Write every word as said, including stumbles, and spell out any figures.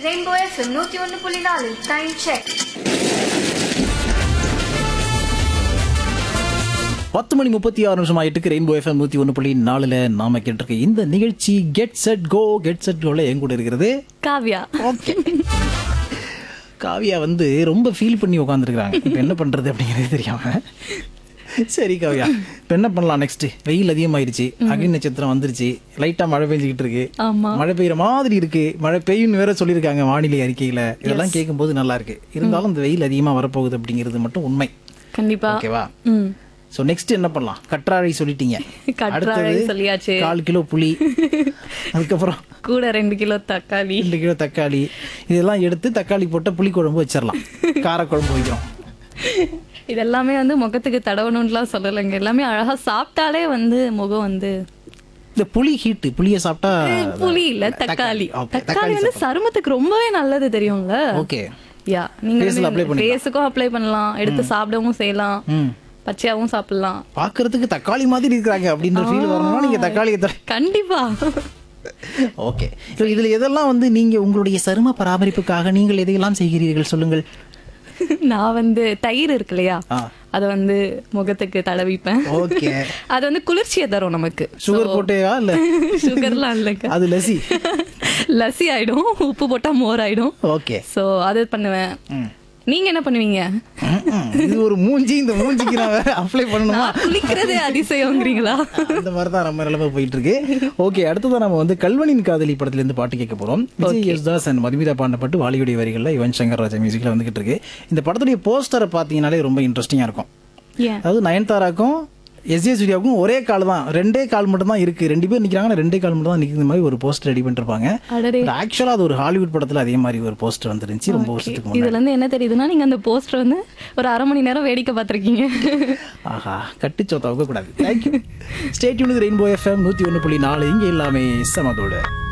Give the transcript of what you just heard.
Rainbow FM நூத்தி ஒன்று புள்ளி நாலு டைம் செக். பத்து மணி முப்பத்தி ஆறு நிமிஷம் ஆயிட்டு ரெயின்போ எஃப்எம் நூத்தி ஒன்று புள்ளி நாலுல நாம கேட்டிருக்க இந்த நிகழ்ச்சி get set go. Get set கோல என் கூட இருக்கிறது காவ்யா. ஓகே, காவியா வந்து ரொம்ப ஃபீல் பண்ணி உட்காந்துருக்காங்க. இப்போ என்ன பண்றது அப்படிங்கிறது தெரியாம. சரி காவியா, இப்போ என்ன பண்ணலாம் நெக்ஸ்ட்? வெயில் அதிகமாயிருச்சு, அக்னி நட்சத்திரம் வந்துருச்சு, லைட்டா மழை பெஞ்சுக்கிட்டு இருக்கு, மழை பெய்யுற மாதிரி இருக்கு, மழை பெய்யும்னு வேற சொல்லியிருக்காங்க வானிலை அறிக்கையில. இதெல்லாம் கேட்கும்போது நல்லா இருக்கு. இருந்தாலும் இந்த வெயில் அதிகமா வரப்போகுது அப்படிங்கிறது மட்டும் உண்மை. கண்டிப்பா. ஓகேவா? சோ நெக்ஸ்ட் என்ன பண்ணலாம்? கற்றாழை சொல்லிட்டீங்க, கற்றாழை சொல்லியாச்சு. கால் கிலோ புளி, அதுக்கப்புறம் கூட ரெண்டு கிலோ தக்காளி, ரெண்டு கிலோ தக்காளி, இதெல்லாம் எடுத்து தக்காளி போட்ட புளி குழம்பு வச்சிடலாம். காரக்குழம்பு வைக்கிறோம். இதெல்லாமே வந்து முகத்துக்கு தடவணும்லாம் சொல்லலைங்க. எல்லாமே அழகா சாப்பிட்டாலே வந்து முகம் வந்து இந்த புளி ஹீட்டு. புளிய சாப்பிட்டா புளி இல்ல தக்காளி. தக்காளி வந்து சருமத்துக்கு ரொம்பவே நல்லது தெரியுங்களா? ஓகே. யா, நீங்க ஃபேஸுக்கும் அப்ளை பண்ணலாம், எடுத்து சாப்பிடவும் செய்யலாம், பச்சையாவும் சாப்பிடலாம். பாக்குறதுக்கு தக்காளி மாதிரி இருக்கிறாங்க அப்படின்ற ஃபீல் வரணும்னா நீங்க தக்காளியை கண்டிப்பா. ஓகே. இதுல எதெல்லாம் வந்து நீங்க உங்களுடைய சரும பராமரிப்புக்காக நீங்கள் எதையெல்லாம் செய்கிறீர்கள் சொல்லுங்கள். நான் வந்து தயிர் இருக்கு இல்லையா, அத வந்து முகத்துக்கு தடவிப்பேன். ஓகே. அது வந்து குளிர்ச்சியை தரும் நமக்கு. சுகர் போட்டேயா? இல்ல சுகர்லாம் இல்லைங்க, அது லசி. லசி ஆயிடும், உப்பு போட்டா மோர் ஆயிடும். ஓகே. சோ அது பண்ணுவேன். நீங்க என்ன பண்ணுவீங்க? இது ஒரு மூஞ்சி, இந்த மூஞ்சிக்கு நான் வேற அப்ளை பண்ணணுமா? குளிக்கிறதே அதிசயம்ங்கிறீங்களா? அந்த மாதிரி தான் நம்ம நிலைமை போயிட்டு இருக்கு. ஓகே, அடுத்ததான் நம்ம வந்து கல்வனின் காதலி படத்துல இருந்து பாட்டு கேட்க போறோம். விஜய் யேசுதாஸ் அண்ட் மதுமிதா பாடின பாட்டு வாலியுடைய வரிகள்ல யுவன் சங்கர் ராஜா மியூசிக்ல வந்துகிட்டு இருக்கு. இந்த படத்துடைய போஸ்டரை பாத்தீங்கன்னாலே ரொம்ப இன்ட்ரெஸ்டிங்கா இருக்கும். அதாவது நயன்தாராக்கும் எஸ் ஜே சூர்யாவுக்கும் ஒரே கால் தான், ரெண்டே கால் மட்டும் தான் இருக்கு. ரெண்டு பேர் நிக்கிறாங்க, ரெண்டே கால் மட்டும் தான் நிக்கிற மாதிரி ஒரு போஸ்டர் ரெடி பண்ணிருப்பாங்க. ஆக்சுவலா அது ஒரு ஹாலிவுட் படத்துல அதே மாதிரி ஒரு போஸ்டர் வந்துருந்துச்சு ரொம்ப வருஷத்துக்கு முன்னாடி. இதுல இருந்து என்ன தெரியுதுன்னா, நீங்க அந்த போஸ்டர் வந்து ஒரு அரை மணி நேரம் வேடிக்கை பார்த்திருக்கீங்க. ஆஹா, கட்டிச்சோத்த கூடாது. Thank you. Stay tune with rainbow FM நூத்தி ஒன்று புள்ளி நாலு. இங்க எல்லாமே சமதோட.